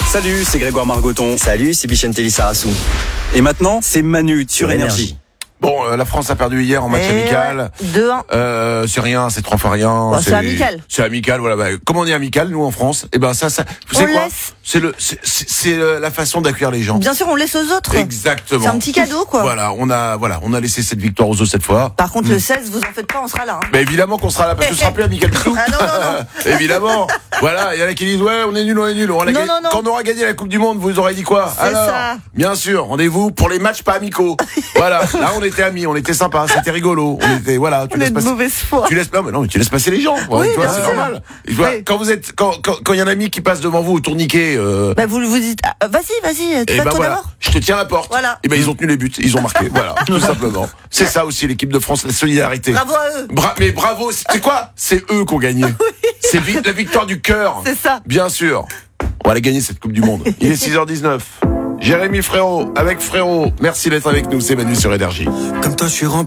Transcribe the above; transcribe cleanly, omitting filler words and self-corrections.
Salut, c'est Grégoire Margoton. Salut, c'est Bichente Lissarassou. Et maintenant, c'est Manu sur Énergie. Bon, la France a perdu hier en match amical. 2-1. C'est rien, c'est 3 fois rien. Bon, c'est amical. C'est amical, voilà. Bah, comment on est amical, nous, en France? Eh ben, ça, vous savez quoi? C'est la façon d'accueillir les gens. Bien sûr, on laisse aux autres. Exactement. C'est un petit cadeau, quoi. Voilà, on a laissé cette victoire aux autres cette fois. Par contre, le 16, vous en faites pas, on sera là. Hein. Mais évidemment qu'on sera là, parce que ce sera plus amical du tout. Ah non. Évidemment. Voilà, il y en a qui disent, ouais, on est nul. Non. Quand on aura gagné la Coupe du Monde, vous aurez dit quoi? C'est ça. Bien sûr, rendez-vous pour les matchs pas amicaux. Voilà, là, on était amis, on était sympas, c'était rigolo. On était, voilà, On est de mauvaise foi. tu laisses passer les gens. Oui, tu vois, bien c'est sûr. normal. Et tu Oui. vois, quand il y a un ami qui passe devant vous au tourniquet, Bah, vous dites, vas-y, tu et vas ben toi voilà, d'abord. je te tiens la porte. Voilà. Et ben ils ont tenu les buts, ils ont marqué, voilà, tout simplement. C'est ça aussi l'équipe de France, la solidarité. Bravo à eux. Mais bravo, c'est quoi? C'est eux qui ont gagné. C'est la victoire du cœur. C'est ça. Bien sûr. On va la gagner cette Coupe du Monde. Il est 6h19. Jérémy Frérot, avec Frérot. Merci d'être avec nous, c'est Manu sur Énergie. Comme toi, je suis rempli.